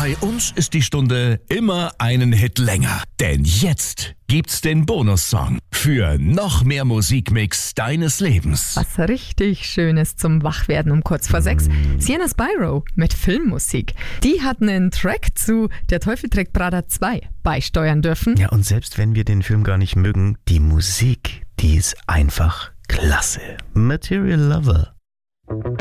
Bei uns ist die Stunde immer einen Hit länger. Denn jetzt gibt's den Bonussong für noch mehr Musikmix deines Lebens. Was richtig Schönes zum Wachwerden um kurz vor 6. Sienna Spyro mit Filmmusik. Die hat einen Track zu Der Teufel trägt Prada 2 beisteuern dürfen. Ja, und selbst wenn wir den Film gar nicht mögen, die Musik, die ist einfach klasse. Material Lover.